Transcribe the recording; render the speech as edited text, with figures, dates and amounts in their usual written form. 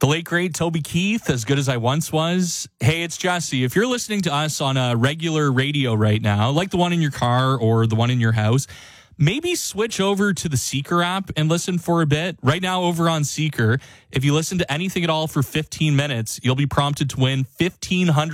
late, great Toby Keith, As Good As I Once Was. Hey, it's Jesse. If you're listening to us on a regular radio right now, like the one in your car or the one in your house, maybe switch over to the Seeker app and listen for a bit. Right now over on Seeker, if you listen to anything at all for 15 minutes, you'll be prompted to win $1,500